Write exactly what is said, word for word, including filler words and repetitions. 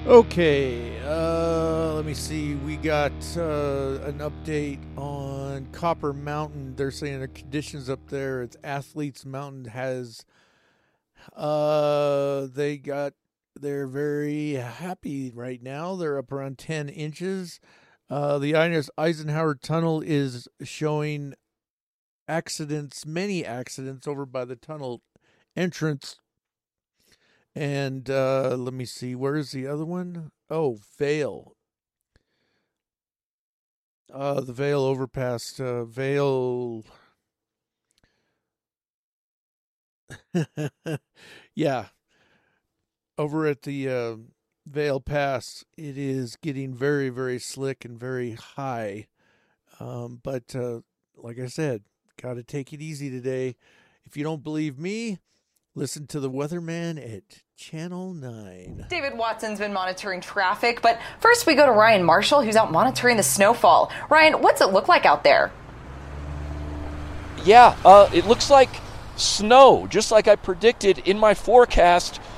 Okay, uh, let me see. We got uh, an update on Copper Mountain. They're saying the conditions up there, it's Athletes Mountain has, uh, they got, they're very happy right now. They're up around ten inches. Uh, the Eisenhower Tunnel is showing accidents, many accidents over by the tunnel entrance. And uh, let me see, where's the other one? Oh, Vale. Uh, the Vale overpass. Uh, Vale. Yeah. Over at the uh, Vale Pass, it is getting very, very slick and very high. Um, but uh, like I said, got to take it easy today. If you don't believe me, listen to the weatherman at Channel nine. David Watson's been monitoring traffic, but first we go to Ryan Marshall, who's out monitoring the snowfall. Ryan, what's it look like out there? Yeah, uh, it looks like snow, just like I predicted in my forecast